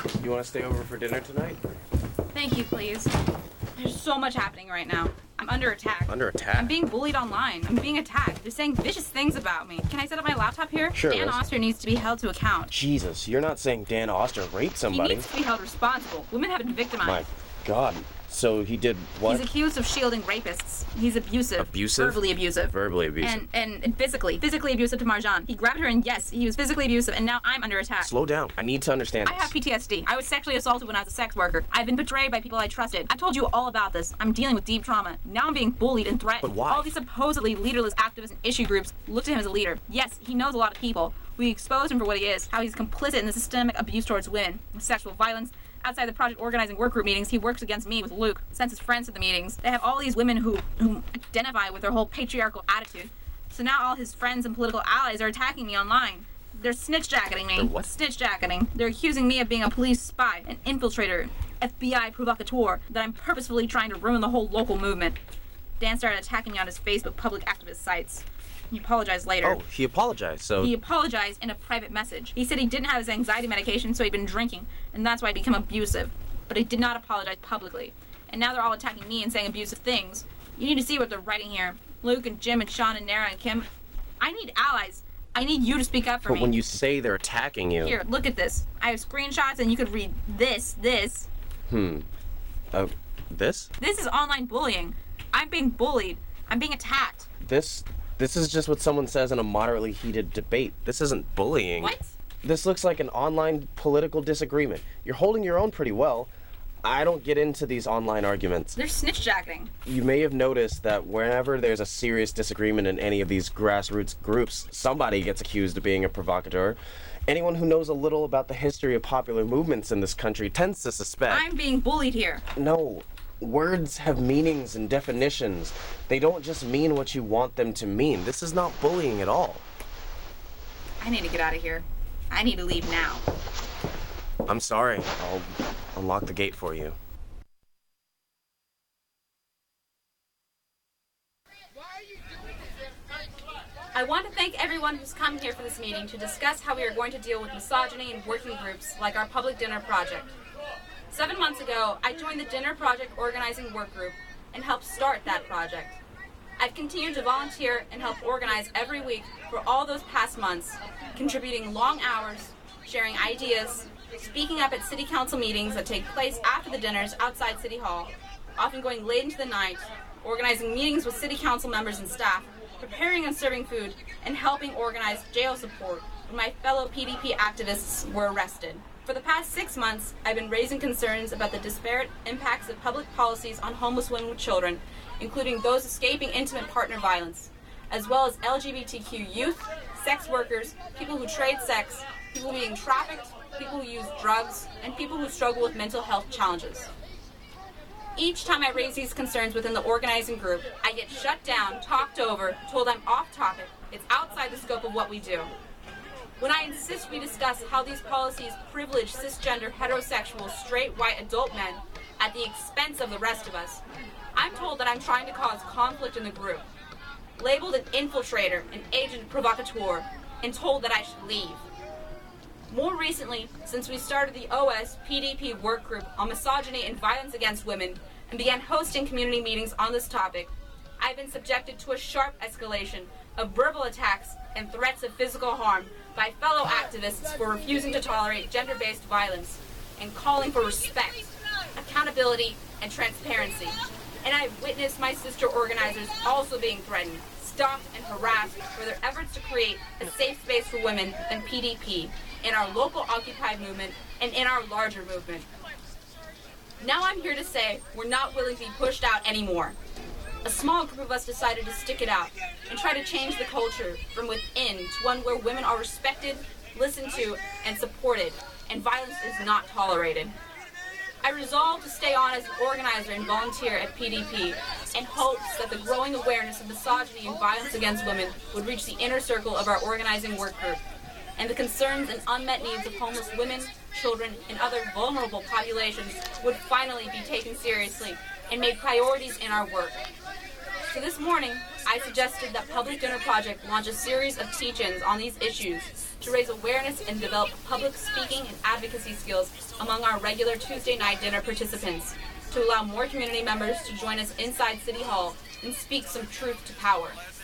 You want to stay over for dinner tonight? Thank you, please. There's so much happening right now. I'm under attack. Under attack? I'm being bullied online. I'm being attacked. They're saying vicious things about me. Can I set up my laptop here? Sure. Dan Oster needs to be held to account. Jesus, you're not saying Dan Oster raped somebody. He needs to be held responsible. Women have been victimized. My God. So he did what? He's accused of shielding rapists. He's abusive. Abusive? Verbally abusive. Verbally abusive. And physically abusive to Marjan. He grabbed her and yes, he was physically abusive and now I'm under attack. Slow down. I need to understand I have PTSD. I was sexually assaulted when I was a sex worker. I've been betrayed by people I trusted. I've told you all about this. I'm dealing with deep trauma. Now I'm being bullied and threatened. But why? All these supposedly leaderless activists and issue groups look to him as a leader. Yes, he knows a lot of people. We exposed him for what he is, how he's complicit in the systemic abuse towards women, sexual violence. Outside the project organizing work group meetings, he works against me with Luke, sends his friends to the meetings. They have all these women who identify with their whole patriarchal attitude. So now all his friends and political allies are attacking me online. They're snitch-jacketing me. They're what? Snitch-jacketing. They're accusing me of being a police spy, an infiltrator, FBI provocateur, that I'm purposefully trying to ruin the whole local movement. Dan started attacking me on his Facebook public activist sites. He apologized later. Oh, he apologized, so... He apologized in a private message. He said he didn't have his anxiety medication, so he'd been drinking, and that's why he'd become abusive. But he did not apologize publicly. And now they're all attacking me and saying abusive things. You need to see what they're writing here. Luke and Jim and Sean and Nara and Kim. I need allies. I need you to speak up for me. But when you say they're attacking you... Here, look at this. I have screenshots, and you could read this. This? This is online bullying. I'm being bullied. I'm being attacked. This is just what someone says in a moderately heated debate. This isn't bullying. What? This looks like an online political disagreement. You're holding your own pretty well. I don't get into these online arguments. They're snitch-jacketing. You may have noticed that whenever there's a serious disagreement in any of these grassroots groups, somebody gets accused of being a provocateur. Anyone who knows a little about the history of popular movements in this country tends to suspect... I'm being bullied here. No. Words have meanings and definitions. They don't just mean what you want them to mean. This is not bullying at all. I need to get out of here. I need to leave now. I'm sorry. I'll unlock the gate for you. I want to thank everyone who's come here for this meeting to discuss how we are going to deal with misogyny in working groups like our Public Dinner Project. 7 months ago, I joined the Dinner Project organizing work group and helped start that project. I've continued to volunteer and help organize every week for all those past months, contributing long hours, sharing ideas, speaking up at city council meetings that take place after the dinners outside City Hall, often going late into the night, organizing meetings with city council members and staff, preparing and serving food, and helping organize jail support when my fellow PDP activists were arrested. For the past 6 months, I've been raising concerns about the disparate impacts of public policies on homeless women with children, including those escaping intimate partner violence, as well as LGBTQ youth, sex workers, people who trade sex, people being trafficked, people who use drugs, and people who struggle with mental health challenges. Each time I raise these concerns within the organizing group, I get shut down, talked over, told I'm off topic, it's outside the scope of what we do. When I insist we discuss how these policies privilege cisgender, heterosexual, straight, white adult men at the expense of the rest of us, I'm told that I'm trying to cause conflict in the group, labeled an infiltrator, an agent provocateur, and told that I should leave. More recently, since we started the OS PDP work group on misogyny and violence against women and began hosting community meetings on this topic, I've been subjected to a sharp escalation of verbal attacks and threats of physical harm by fellow activists for refusing to tolerate gender-based violence and calling for respect, accountability, and transparency. And I've witnessed my sister organizers also being threatened, stalked, and harassed for their efforts to create a safe space for women and PDP in our local Occupy movement and in our larger movement. Now I'm here to say we're not willing to be pushed out anymore. A small group of us decided to stick it out and try to change the culture from within to one where women are respected, listened to, and supported, and violence is not tolerated. I resolved to stay on as an organizer and volunteer at PDP in hopes that the growing awareness of misogyny and violence against women would reach the inner circle of our organizing work group, and the concerns and unmet needs of homeless women, children, and other vulnerable populations would finally be taken seriously and made priorities in our work. So this morning, I suggested that Public Dinner Project launch a series of teach-ins on these issues to raise awareness and develop public speaking and advocacy skills among our regular Tuesday night dinner participants, to allow more community members to join us inside City Hall and speak some truth to power.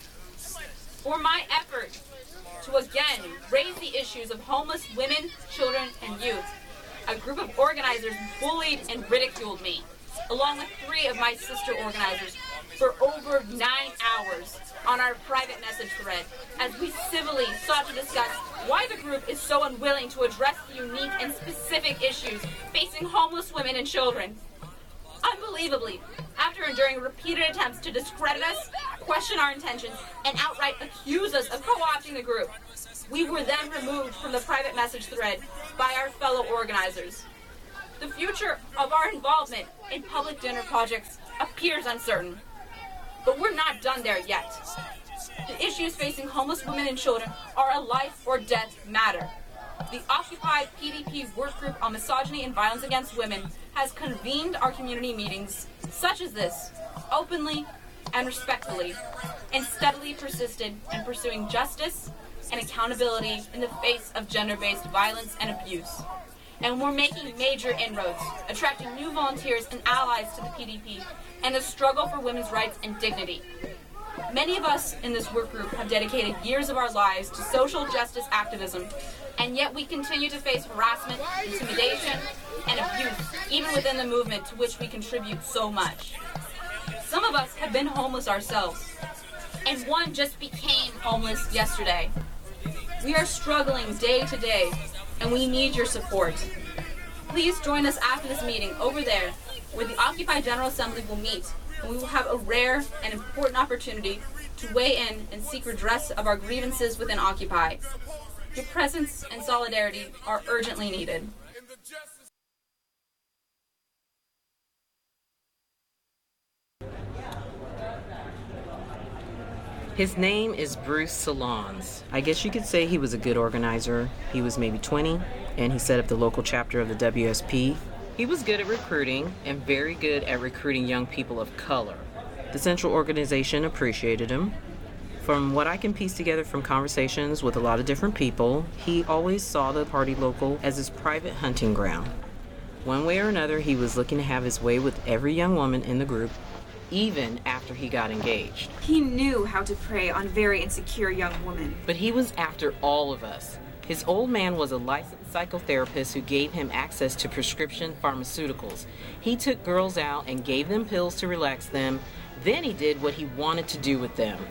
For my effort to again raise the issues of homeless women, children, and youth, a group of organizers bullied and ridiculed me, along with 3 of my sister organizers, for over 9 hours on our private message thread, as we civilly sought to discuss why the group is so unwilling to address the unique and specific issues facing homeless women and children. Unbelievably, after enduring repeated attempts to discredit us, question our intentions, and outright accuse us of co-opting the group, we were then removed from the private message thread by our fellow organizers. The future of our involvement in public dinner projects appears uncertain, but we're not done there yet. The issues facing homeless women and children are a life or death matter. The Occupy PDP work group on misogyny and violence against women has convened our community meetings, such as this, openly and respectfully, and steadily persisted in pursuing justice and accountability in the face of gender-based violence and abuse. And we're making major inroads, attracting new volunteers and allies to the PDP and the struggle for women's rights and dignity. Many of us in this work group have dedicated years of our lives to social justice activism, and yet we continue to face harassment, intimidation, and abuse, even within the movement to which we contribute so much. Some of us have been homeless ourselves, and one just became homeless yesterday. We are struggling day to day, and we need your support. Please join us after this meeting over there, where the Occupy General Assembly will meet, and we will have a rare and important opportunity to weigh in and seek redress of our grievances within Occupy. Your presence and solidarity are urgently needed. His name is Bruce Salons. I guess you could say he was a good organizer. He was maybe 20, and he set up the local chapter of the WSP. He was good at recruiting and very good at recruiting young people of color. The Central Organization appreciated him. From what I can piece together from conversations with a lot of different people, he always saw the party local as his private hunting ground. One way or another, he was looking to have his way with every young woman in the group, even after he got engaged. He knew how to prey on very insecure young women. But he was after all of us. His old man was a licensed psychotherapist who gave him access to prescription pharmaceuticals. He took girls out and gave them pills to relax them. Then he did what he wanted to do with them.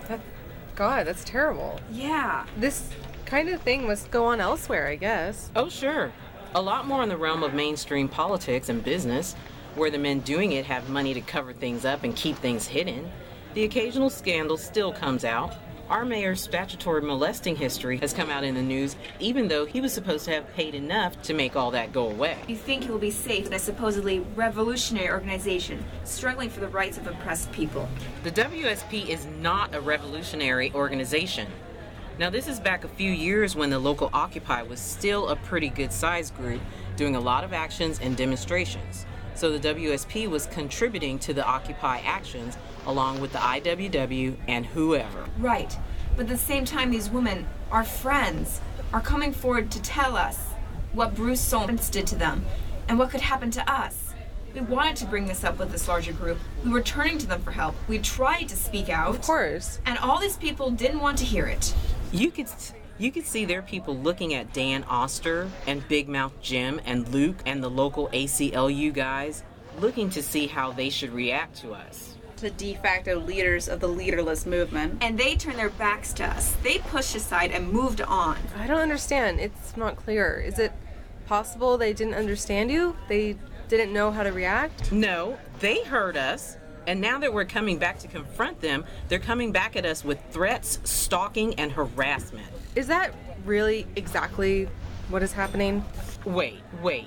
God, that's terrible. Yeah. This kind of thing must go on elsewhere, I guess. Oh, sure. A lot more in the realm of mainstream politics and business, where the men doing it have money to cover things up and keep things hidden. The occasional scandal still comes out. Our mayor's statutory molesting history has come out in the news, even though he was supposed to have paid enough to make all that go away. You think he will be safe in a supposedly revolutionary organization struggling for the rights of oppressed people? The WSP is not a revolutionary organization. Now, this is back a few years when the local Occupy was still a pretty good-sized group doing a lot of actions and demonstrations. So the WSP was contributing to the Occupy actions along with the IWW and whoever. Right. But at the same time, these women, our friends, are coming forward to tell us what Bruce Solomons did to them and what could happen to us. We wanted to bring this up with this larger group. We were turning to them for help. We tried to speak out. Of course. And all these people didn't want to hear it. You could see their people looking at Dan Oster and Big Mouth Jim and Luke and the local ACLU guys, looking to see how they should react to us. The de facto leaders of the leaderless movement. And they turned their backs to us. They pushed aside and moved on. I don't understand. It's not clear. Is it possible they didn't understand you? They didn't know how to react? No, they heard us. And now that we're coming back to confront them, they're coming back at us with threats, stalking, and harassment. Is that really exactly what is happening? Wait.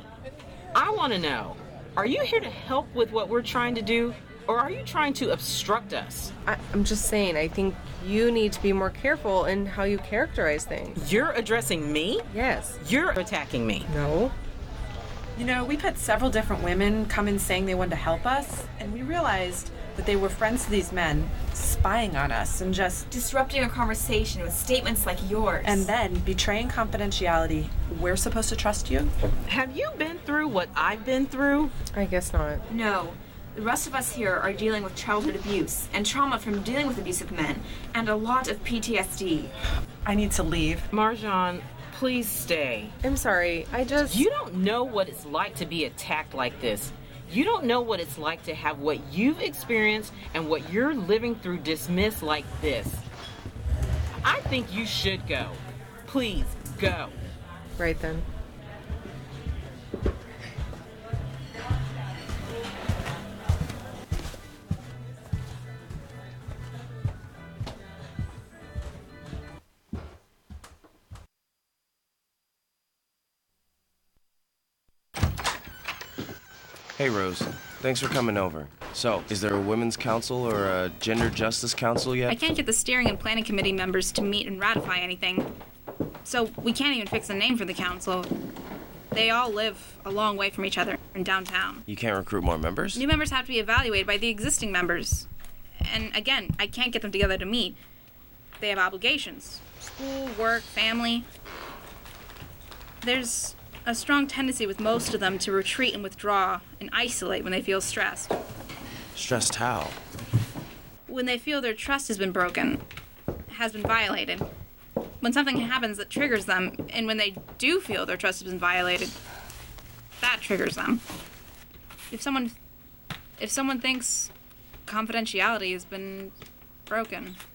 I want to know, are you here to help with what we're trying to do, or are you trying to obstruct us? I'm just saying, I think you need to be more careful in how you characterize things. You're addressing me? Yes. You're attacking me. No. You know, we've had several different women come in saying they wanted to help us, and we realized that they were friends to these men, spying on us and just disrupting a conversation with statements like yours. and then betraying confidentiality. We're supposed to trust you? Have you been through what I've been through? I guess not. No. The rest of us here are dealing with childhood abuse and trauma from dealing with abusive men and a lot of PTSD. I need to leave. Marjan, please stay. I'm sorry. You don't know what it's like to be attacked like this. You don't know what it's like to have what you've experienced and what you're living through dismissed like this. I think you should go. Please, go. Right then. Hey, Rose. Thanks for coming over. So, is there a women's council or a gender justice council yet? I can't get the steering and planning committee members to meet and ratify anything. So we can't even fix a name for the council. They all live a long way from each other in downtown. You can't recruit more members? New members have to be evaluated by the existing members. And again, I can't get them together to meet. They have obligations. School, work, family. There's a strong tendency with most of them to retreat and withdraw and isolate when they feel stressed. Stressed how? When they feel their trust has been broken, has been violated. When something happens that triggers them, and when they do feel their trust has been violated, that triggers them. If someone thinks confidentiality has been broken,